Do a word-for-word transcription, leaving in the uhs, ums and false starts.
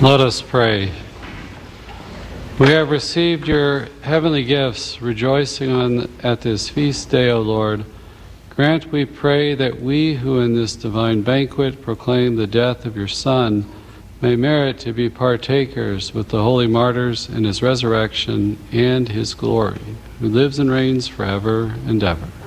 Let us pray. We have received your heavenly gifts, rejoicing on at this feast day, O Lord. Grant, we pray, that we who in this divine banquet proclaim the death of your Son may merit to be partakers with the holy martyrs in his resurrection and his glory, who lives and reigns forever and ever.